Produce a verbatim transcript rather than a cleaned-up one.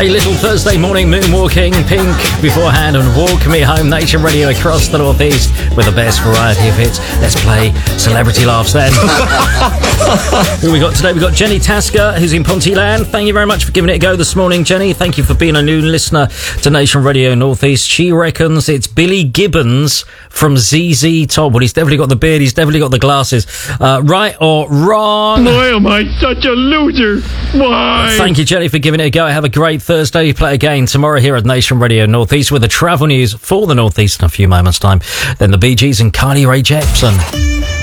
A little Thursday morning moonwalking, Pink beforehand, and Walk Me Home. Nation Radio across the northeast with the best variety of hits. Let's play Celebrity Laughs then. Who we got today? We got Jenny Tasker, who's in Pontyland. Thank you very much for giving it a go this morning, Jenny. Thank you for being a new listener to Nation Radio Northeast. She reckons it's Billy Gibbons from Z Z Top. Well, he's definitely got the beard. He's definitely got the glasses. Uh, right or wrong? Why am I such a loser? Why? Thank you, Jenny, for giving it a go. Have a great Thursday. You play again tomorrow here at Nation Radio Northeast with the travel news for the Northeast in a few moments' time. Then the Bee Gees and Carly Rae Jepsen.